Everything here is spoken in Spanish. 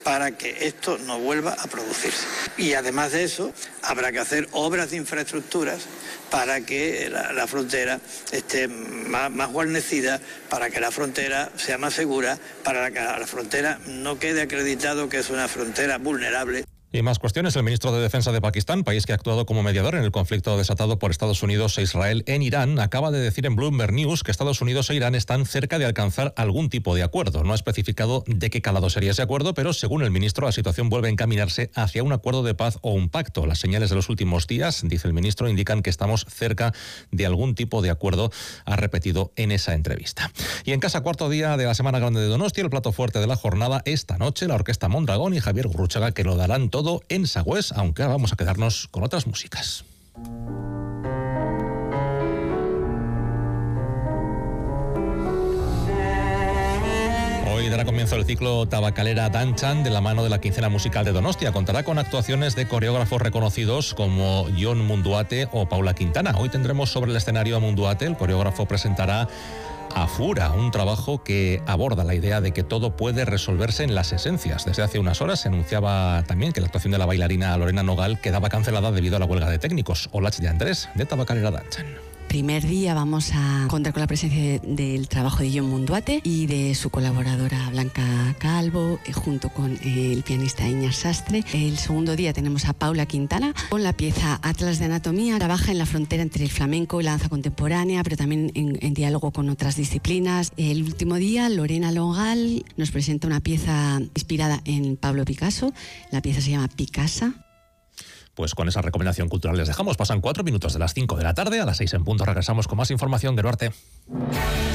para que esto no vuelva a producirse. Y además de eso, habrá que hacer obras de infraestructuras para que la frontera esté más guarnecida, para que la frontera sea más segura, para que la frontera no quede acreditado que es una frontera vulnerable. Y más cuestiones. El ministro de Defensa de Pakistán, país que ha actuado como mediador en el conflicto desatado por Estados Unidos e Israel en Irán, acaba de decir en Bloomberg News que Estados Unidos e Irán están cerca de alcanzar algún tipo de acuerdo. No ha especificado de qué calado sería ese acuerdo, pero según el ministro, la situación vuelve a encaminarse hacia un acuerdo de paz o un pacto. Las señales de los últimos días, dice el ministro, indican que estamos cerca de algún tipo de acuerdo, ha repetido en esa entrevista. Y en casa, cuarto día de la Semana Grande de Donostia, el plato fuerte de la jornada, esta noche, la Orquesta Mondragón y Javier Gurruchaga, que lo darán todo en Sagüés, aunque ahora vamos a quedarnos con otras músicas. Hoy dará comienzo el ciclo Tabacalera Danchan de la mano de la Quincena Musical de Donostia. Contará con actuaciones de coreógrafos reconocidos como Jon Munduate o Paula Quintana. Hoy tendremos sobre el escenario a Munduate. El coreógrafo presentará Afura, un trabajo que aborda la idea de que todo puede resolverse en las esencias. Desde hace unas horas se anunciaba también que la actuación de la bailarina Lorena Nogal quedaba cancelada debido a la huelga de técnicos. Olach de Andrés, de Tabacalera Danchan. Primer día vamos a contar con la presencia del trabajo de Jon Munduate y de su colaboradora Blanca Calvo, junto con el pianista Iñar Sastre. El segundo día tenemos a Paula Quintana con la pieza Atlas de Anatomía. Trabaja en la frontera entre el flamenco y la danza contemporánea, pero también en diálogo con otras disciplinas. El último día, Lorena Nogal nos presenta una pieza inspirada en Pablo Picasso. La pieza se llama Picasa. Pues con esa recomendación cultural les dejamos. Pasan 4 minutos de las 5 de la tarde. A las 6 en punto regresamos con más información. Geruarte.